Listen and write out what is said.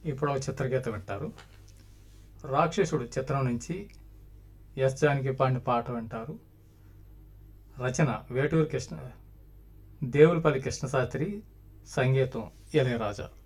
ఇప్పుడు ఒక చిత్రగీతం వింటారు. రాక్షసుడు చిత్రం నుంచి ఎస్ జానకి పాడిన పాట వింటారు. రచన వేటూరి దేవులపల్లి కృష్ణశాస్త్రి, సంగీతం ఇళయరాజా.